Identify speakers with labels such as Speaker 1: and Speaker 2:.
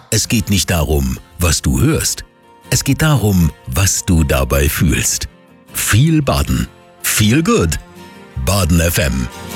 Speaker 1: Es geht nicht darum, was du hörst. Es geht darum, was du dabei fühlst. Viel Baden. Feel good. Baden FM.